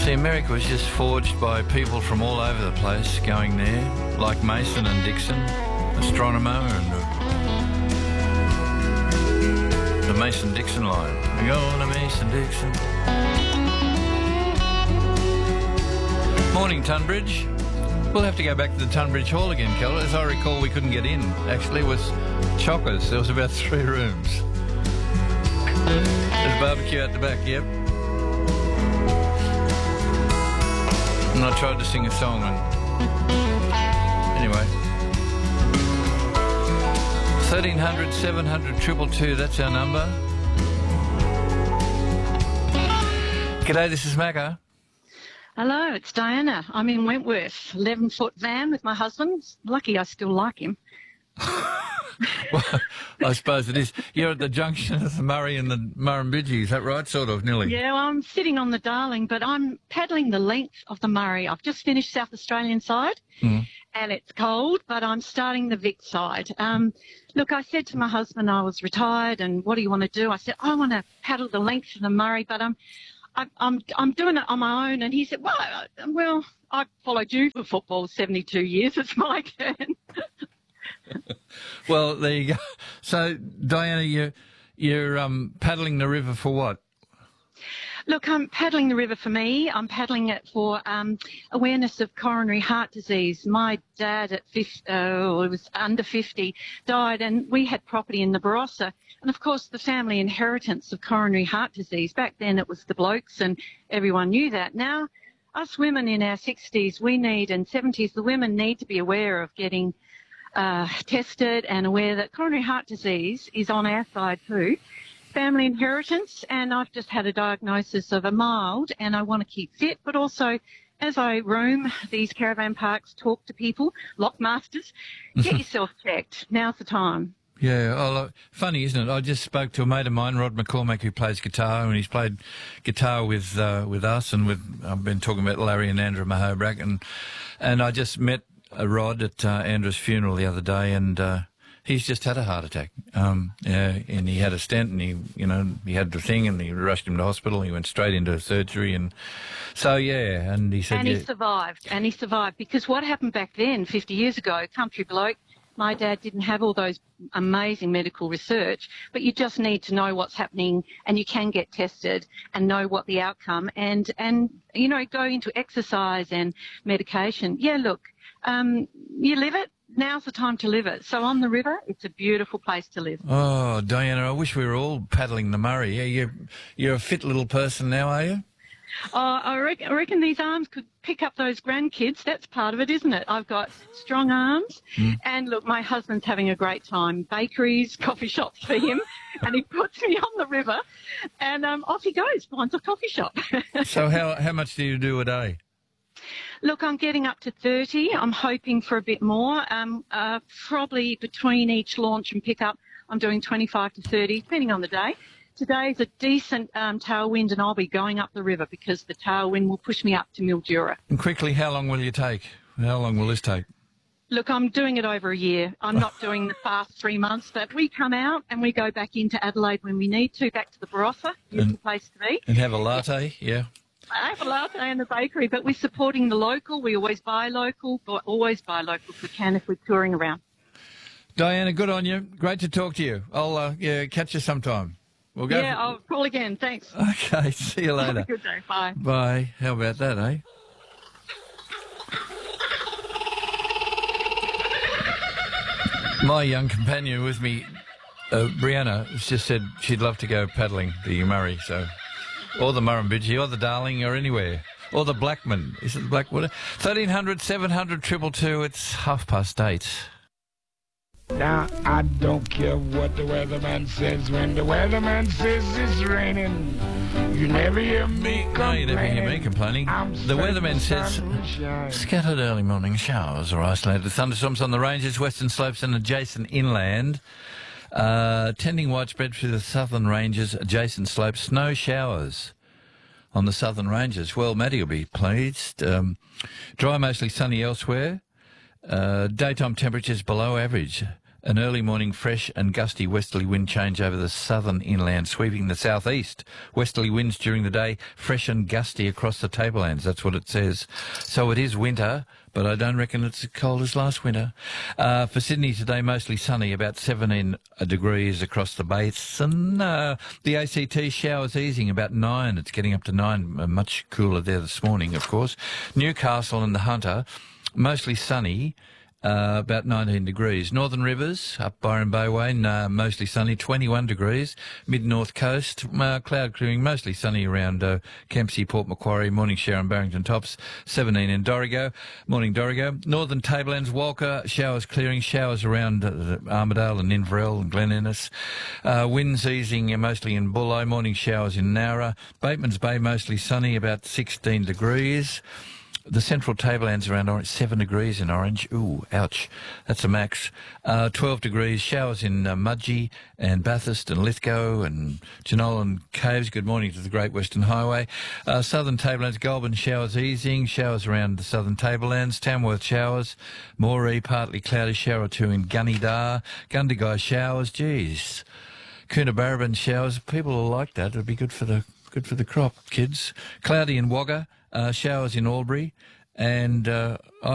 See, America was just forged by people from all over the place going there, like Mason and Dixon, Astronomo, and the Mason-Dixon line. We go on to Mason-Dixon. Morning, Tunbridge. We'll have to go back to the Tunbridge Hall again, Kel. As I recall, we couldn't get in. Actually, it was chockers. There was about 3 rooms. There's a barbecue out the back, yep. And I tried to sing a song and... Anyway. 1300 700 222, that's our number. G'day, this is Macca. Hello, it's Diana. I'm in Wentworth, 11-foot van with my husband. Lucky I still like him. Well, I suppose it is. You're at the junction of the Murray and the Murrumbidgee, is that right? Sort of, nearly. Yeah, well, I'm sitting on the Darling, but I'm paddling the length of the Murray. I've just finished South Australian side, and it's cold, but I'm starting the Vic side. Look, I said to my husband I was retired, and what do you want to do? I said, I want to paddle the length of the Murray, but I'm doing it on my own. And he said, well, I followed you for football 72 years. It's my turn. Well, there you go. So, Diana, you're paddling the river for what? Look, I'm paddling the river for me. I'm paddling it for awareness of coronary heart disease. My dad at it was under 50, died, and we had property in the Barossa. And, of course, the family inheritance of coronary heart disease. Back then it was the blokes and everyone knew that. Now, us women in our 60s, and 70s, the women need to be aware of getting tested and aware that coronary heart disease is on our side too. Family inheritance, and I've just had a diagnosis of a mild, and I want to keep fit, but also as I roam these caravan parks, talk to people, lockmasters, get yourself checked. Now's the time. Yeah, look, funny, isn't it? I just spoke to a mate of mine, Rod McCormack, who plays guitar, and he's played guitar with us, and I've been talking about Larry and Andrew Mahobrack, and I just met Rod at Andrew's funeral the other day, and he's just had a heart attack. And he had a stent, and he had the thing, and he rushed him to hospital. He went straight into surgery, and so and he said, and he survived, because what happened back then, 50 years ago, country bloke. My dad didn't have all those amazing medical research, but you just need to know what's happening, and you can get tested and know what the outcome, and go into exercise and medication. Yeah, look, you live it. Now's the time to live it. So on the river, it's a beautiful place to live. Oh, Diana, I wish we were all paddling the Murray. Yeah, you're a fit little person now, are you? I reckon these arms could pick up those grandkids. That's part of it, isn't it? I've got strong arms. And, look, my husband's having a great time. Bakeries, coffee shops for him. And he puts me on the river. And off he goes, finds a coffee shop. So how much do you do a day? Look, I'm getting up to 30. I'm hoping for a bit more. Probably between each launch and pickup, I'm doing 25 to 30, depending on the day. Today's a decent tailwind, and I'll be going up the river because the tailwind will push me up to Mildura. And quickly, how long will you take? How long will this take? Look, I'm doing it over a year. I'm not doing the fast 3 months, but we come out and we go back into Adelaide when we need to, back to the Barossa, beautiful place to be. And have a latte, yeah. I have a latte in the bakery, but we're supporting the local. We always buy local if we can, if we're touring around. Diana, good on you. Great to talk to you. I'll catch you sometime. We'll go. Yeah, I'll call again. Thanks. Okay, see you later. Have a good day. Bye. Bye. How about that, eh? My young companion with me, Brianna, has just said she'd love to go paddling the Murray, or the Murrumbidgee, or the Darling, or anywhere. Or the Blackman. Is it the Blackwater? 1300 700 222. It's 8:30. Now, I don't care what the weatherman says. When the weatherman says it's raining, you never hear me complaining. No, you never hear me complaining. The weatherman says scattered early morning showers or isolated thunderstorms on the ranges, western slopes and adjacent inland. Tending widespread through the southern ranges, adjacent slopes, snow showers on the southern ranges. Well, Matty will be pleased. Dry, mostly sunny elsewhere. Daytime temperatures below average. An early morning fresh and gusty westerly wind change over the southern inland, sweeping the southeast. Westerly winds during the day, fresh and gusty across the tablelands. That's what it says. So it is winter, but I don't reckon it's as cold as last winter. For Sydney today, mostly sunny, about 17 degrees across the basin. The ACT showers easing, about 9. It's getting up to 9, much cooler there this morning, of course. Newcastle and the Hunter, mostly sunny. About 19 degrees. Northern Rivers, up Byron Bay Way, mostly sunny, 21 degrees. Mid-North Coast, cloud clearing, mostly sunny around Kempsey, Port Macquarie, morning shower in Barrington Tops, 17 in Dorrigo, morning Dorrigo. Northern Tablelands, Walker, showers clearing, showers around Armidale and Inverell and Glen Innes. Winds easing mostly in Bulli, morning showers in Nowra. Bateman's Bay, mostly sunny, about 16 degrees. The central tablelands around Orange, 7 degrees in Orange. Ooh, ouch. That's a max. 12 degrees. Showers in Mudgee and Bathurst and Lithgow and Jenolan Caves. Good morning to the Great Western Highway. Southern tablelands, Goulburn, showers easing. Showers around the southern tablelands. Tamworth showers. Moree, partly cloudy. Shower or two in Gunnedah. Gundagai showers. Geez. Coonabarabran showers. People will like that. It'll be good for the crop, kids. Cloudy in Wagga. Showers in Albury, and